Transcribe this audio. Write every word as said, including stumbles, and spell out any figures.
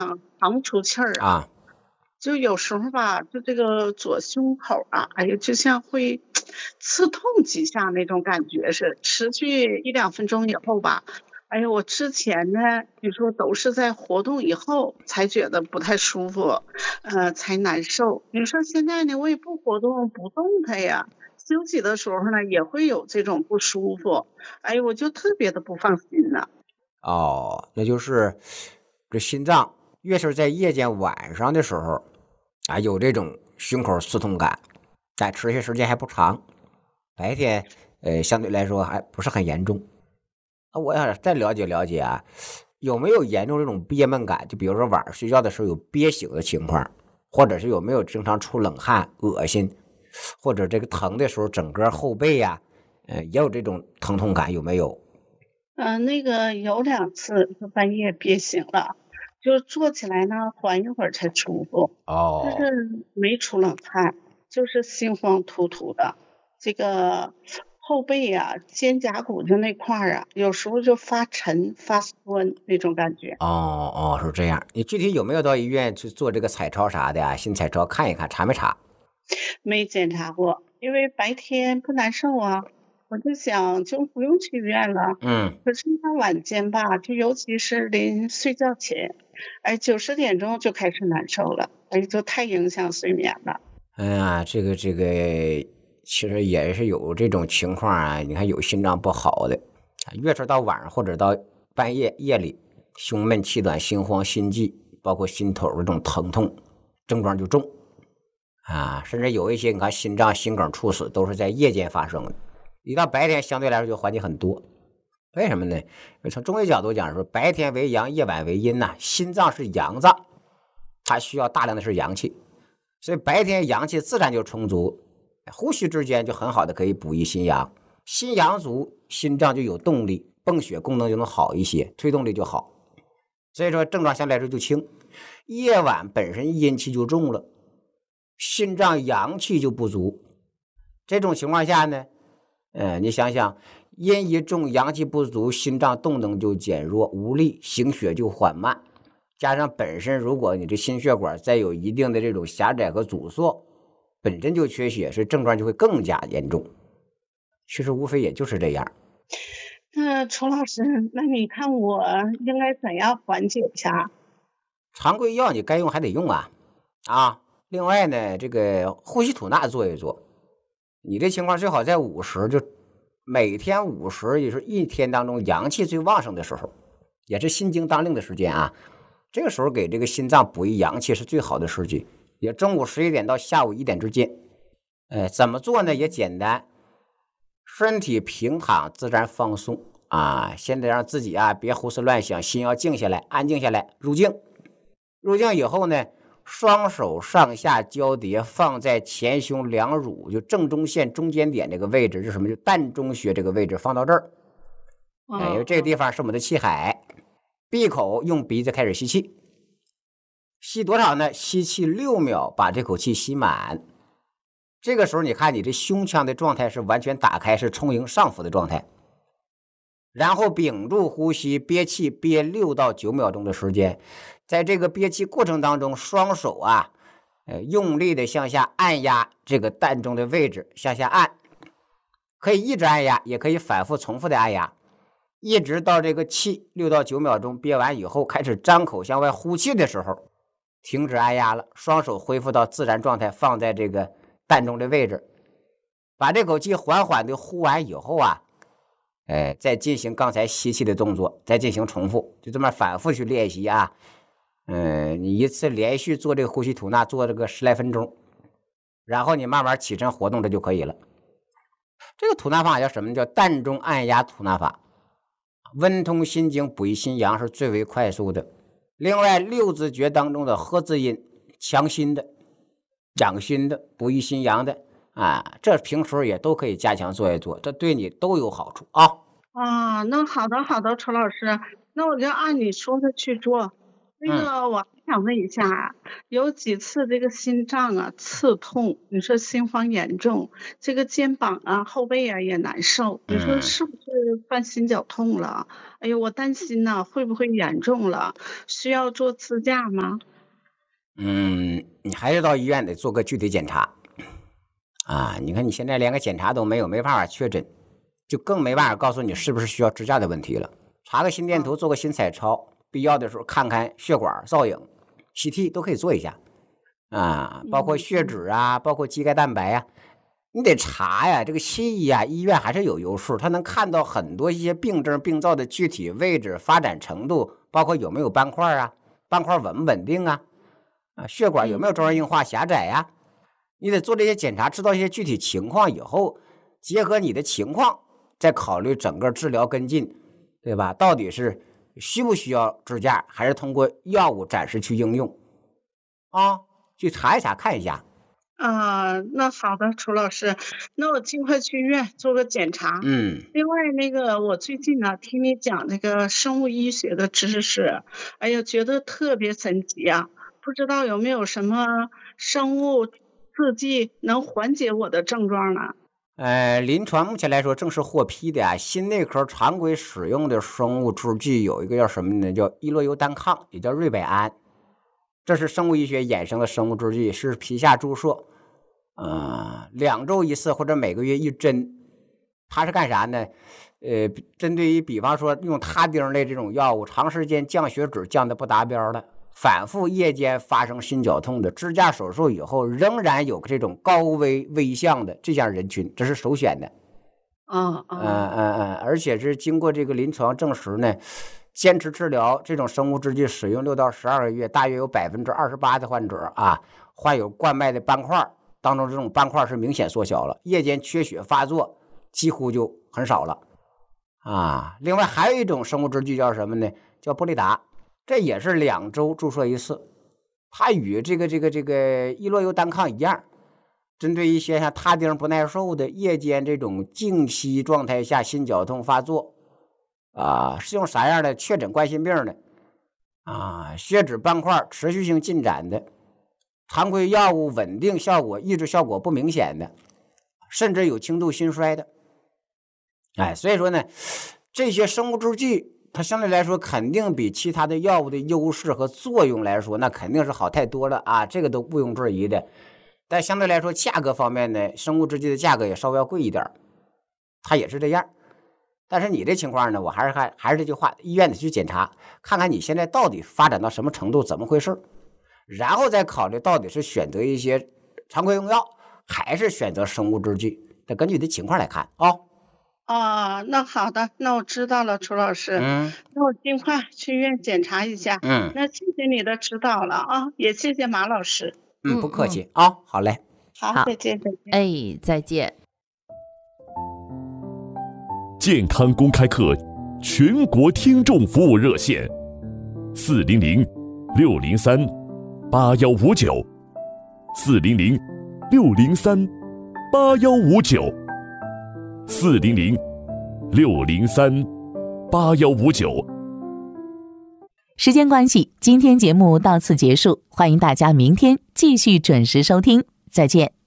喘不出气儿啊。 啊， 就有时候吧，就这个左胸口啊，哎呀，就像会刺痛几下那种感觉是，持续一两分钟以后吧，哎呀，我之前呢，你说都是在活动以后才觉得不太舒服，呃，才难受。你说现在呢，我也不活动不动它呀，休息的时候呢也会有这种不舒服，哎呀，我就特别的不放心呢。 哦，那就是这心脏越是在夜间晚上的时候啊，有这种胸口刺痛感，但持续时间还不长，白天呃相对来说还不是很严重。啊，我想再了解了解啊，有没有严重这种憋闷感？就比如说晚上睡觉的时候有憋醒的情况，或者是有没有经常出冷汗、恶心，或者这个疼的时候整个后背呀、呃，也有这种疼痛感，有没有？ 嗯，呃那个有两次就半夜憋醒了，就坐起来呢，缓一会儿才舒服，但哦是没出冷汗，就是心慌突突的。这个后背呀、肩胛骨就那块儿啊，有时候就发沉、发酸那种感觉。 哦哦，是这样。你具体有没有到医院去做这个彩超啥的啊？心彩超看一看，查没查？ 没检查过，因为白天不难受啊，我就想就不用去医院了。 嗯。 可是到晚间吧，就尤其是临睡觉前，哎，九十点钟就开始难受了，哎，就太影响睡眠了。 哎呀，这个这个其实也是有这种情况啊。你看有心脏不好的，啊越是到晚上或者到半夜夜里，胸闷气短、心慌、心悸，包括心头这种疼痛，症状就重啊。甚至有一些你看心脏、心梗猝死都是在夜间发生的，一到白天相对来说就缓解很多。为什么呢？从中医角度讲说，白天为阳，夜晚为阴呐、心脏是阳脏，它需要大量的是阳气。所以白天阳气自然就充足，呼吸之间就很好的可以补益心阳，心阳足，心脏就有动力，泵血功能就能好一些，推动力就好。所以说症状相对来说就轻。夜晚本身阴气就重了，心脏阳气就不足，这种情况下呢，呃，你想想，阴一重，阳气不足，心脏动能就减弱，无力，行血就缓慢。加上本身如果你这心血管再有一定的这种狭窄和阻塞，本身就缺血，所以症状就会更加严重。其实无非也就是这样。 那楚老师，那你看我应该怎样缓解一下？ 常规药你该用还得用啊啊！另外呢，这个呼吸吐纳做一做，你这情况最好在午时，就每天午时，也是一天当中阳气最旺盛的时候，也是心经当令的时间啊。这个时候给这个心脏补益阳气是最好的时机，也中午十一点到下午一点之间。呃，怎么做呢？也简单，身体平躺，自然放松啊。现在让自己啊别胡思乱想，心要静下来，安静下来，入静。入静以后呢，双手上下交叠放在前胸两乳，就正中线中间点这个位置，是什么？就膻中穴这个位置，放到这儿。哎，因为这个地方是我们的气海。闭口用鼻子开始吸气，吸多少呢？吸气六秒，把这口气吸满。这个时候你看你这胸腔的状态是完全打开，是充盈上浮的状态。然后屏住呼吸，憋气憋六到九秒钟的时间。在这个憋气过程当中，双手啊，呃，用力的向下按压这个膻中的位置，向下按，可以一直按压，也可以反复重复的按压，一直到这个气六到九秒钟憋完以后，开始张口向外呼气的时候，停止按压了，双手恢复到自然状态，放在这个膻中的位置，把这口气缓缓的呼完以后啊。哎，再进行刚才吸气的动作，再进行重复，就这么反复去练习啊。嗯，你一次连续做这个呼吸吐纳，做这个十来分钟，然后你慢慢起身活动，这就可以了。这个吐纳法叫什么？叫膻中按压吐纳法，温通心经，补益心阳是最为快速的。另外，六字诀当中的呵字音，强心的、养心的、补益心阳的。啊，这平时也都可以加强做一做，这对你都有好处啊。 啊，那好的好的，楚老师，那我就按你说的去做。 那个我还想问一下，有几次这个心脏啊刺痛，你说心慌严重，这个肩膀啊后背啊也难受，你说嗯是不是犯心绞痛了？哎呦，我担心呐、会不会严重了？需要做支架吗？ 嗯，你还是到医院得做个具体检查啊！你看你现在连个检查都没有，没办法确诊，就更没办法告诉你是不是需要支架的问题了。查个心电图，做个心彩超，必要的时候看看血管造影、C T 都可以做一下啊，包括血脂啊，包括肌钙蛋白啊，你得查呀。这个西医啊，医院还是有优势，它能看到很多一些病症、病灶的具体位置、发展程度，包括有没有斑块啊，斑块稳不稳定啊，啊，血管有没有粥样硬化、狭窄呀、你得做这些检查，知道一些具体情况以后，结合你的情况，再考虑整个治疗跟进，对吧？到底是需不需要支架，还是通过药物暂时去应用啊？去查一查，看一下。 啊，那好的，楚老师，那我尽快去医院做个检查。 嗯另外，那个我最近呢听你讲这个生物医学的知识，哎呀，觉得特别神奇呀、不知道有没有什么生物制剂能缓解我的症状呢？ 呃，临床目前来说正式获批的啊，心内科常规使用的生物制剂有一个叫什么呢？叫伊洛尤单抗，也叫瑞百安。这是生物医学衍生的生物制剂，是皮下注射，呃，两周一次或者每个月一针。它是干啥呢？呃，针对于比方说用他汀类这种药物，长时间降血脂降的不达标的，反复夜间发生心绞痛的，支架手术以后仍然有这种高危危象的这样人群，这是首选的。 嗯嗯嗯嗯嗯，而且是经过这个临床证实呢，坚持治疗这种生物制剂使用六到十二个月，大约有百分之二十八的患者啊，患有冠脉的斑块当中，这种斑块是明显缩小了，夜间缺血发作几乎就很少了啊。另外还有一种生物制剂叫什么呢？叫波利达，这也是两周注射一次，它与这个这个这个伊洛尤单抗一样。针对一些像他汀不耐受的夜间这种静息状态下心绞痛发作啊，是用啥样的确诊冠心病的啊，血脂斑块持续性进展的，常规药物稳定效果抑制效果不明显的，甚至有轻度心衰的。哎，所以说呢，这些生物制剂它相对来说肯定比其他的药物的优势和作用来说，那肯定是好太多了啊，这个都毋庸置疑的。但相对来说，价格方面呢，生物制剂的价格也稍微要贵一点，它也是这样。但是你这情况呢，我还是还还是这句话，医院得去检查，看看你现在到底发展到什么程度，怎么回事，然后再考虑到底是选择一些常规用药，还是选择生物制剂，得根据你的情况来看啊、哦。 啊，那好的，那我知道了，楚老师， 嗯那我尽快去医院检查一下。 嗯那谢谢你的指导了啊，也谢谢马老师。 嗯，不客气啊、哦，好嘞。 好， 好再见，再见。 哎，再见。 健康公开课全国听众服务热线：四零零六零三八幺五九，四零零六零三八幺五九，四零零六零三八幺五九。 时间关系，今天节目到此结束，欢迎大家明天继续准时收听，再见。